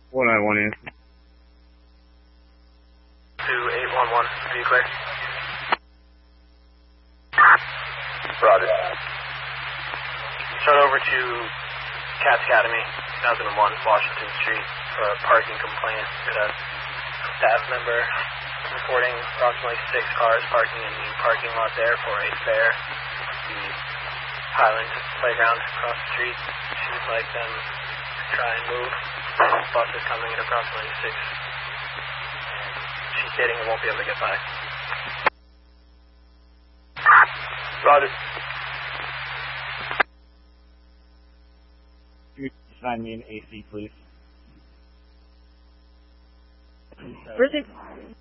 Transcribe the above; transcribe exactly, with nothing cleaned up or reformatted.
one nine one in. two eight one one, be clear. Roger. Shut over to Cats Academy, two thousand one, Washington Street, for a parking complaint. We had a staff member reporting approximately six cars parking in the parking lot there for a fair. The Highland playground across the street. She would like them to try and move. The bus is coming at approximately six. She's stating it won't be able to get by. Roger. Can you sign me an A C, please? Perfect.